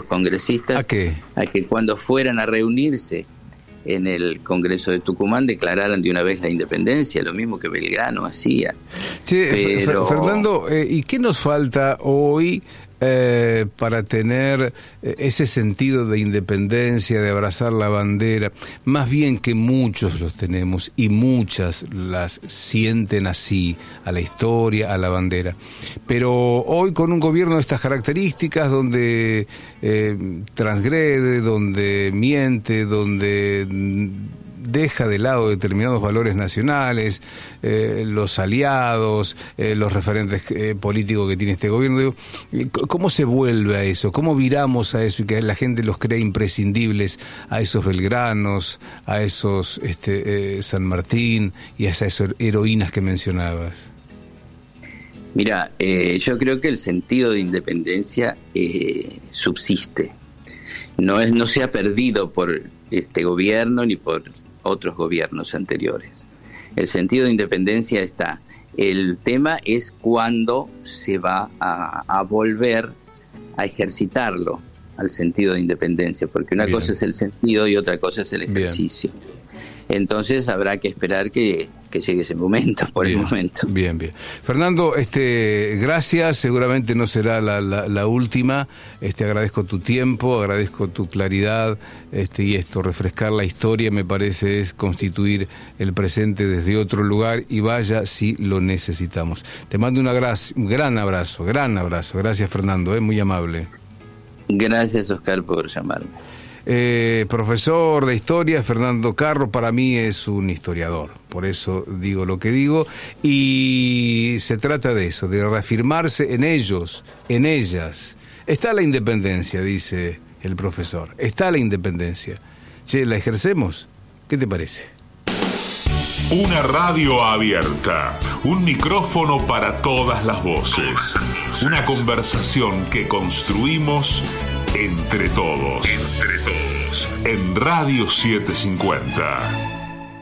congresistas a que cuando fueran a reunirse en el Congreso de Tucumán declararan de una vez la independencia, lo mismo que Belgrano hacía. Fernando, ¿y qué nos falta hoy para tener ese sentido de independencia, de abrazar la bandera? Más bien que muchos los tenemos y muchas las sienten así, a la historia, a la bandera. Pero hoy con un gobierno de estas características, donde transgrede, donde miente, donde deja de lado determinados valores nacionales, los aliados, los referentes políticos que tiene este gobierno. ¿Cómo se vuelve a eso? ¿Cómo viramos a eso y que la gente los crea imprescindibles a esos belgranos, a esos San Martín y a esas heroínas que mencionabas? Mira, yo creo que el sentido de independencia subsiste. No se ha perdido por este gobierno ni por otros gobiernos anteriores. El sentido de independencia está. El tema es cuándo se va a volver a ejercitarlo, al sentido de independencia, porque una cosa es el sentido y otra cosa es el ejercicio. Entonces habrá que esperar que llegue ese momento, el momento. Bien. Fernando, gracias, seguramente no será la última. Agradezco tu tiempo, agradezco tu claridad, y refrescar la historia, me parece, es constituir el presente desde otro lugar, y vaya si lo necesitamos. Te mando un gran abrazo. Gracias, Fernando, muy amable. Gracias, Oscar, por llamarme. Profesor de historia, Fernando Carro, para mí es un historiador, por eso digo lo que digo, y se trata de eso, de reafirmarse en ellos, en ellas. Está la independencia, dice el profesor, está la independencia. Che, ¿la ejercemos? ¿Qué te parece? Una radio abierta, un micrófono para todas las voces, una conversación que construimos entre todos. En Radio 750.